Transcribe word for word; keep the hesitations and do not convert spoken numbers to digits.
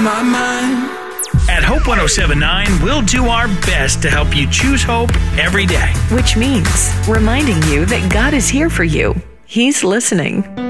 my mind. At Hope one oh seven point nine, we'll do our best to help you choose hope every day. Which means reminding you that God is here for you. He's listening.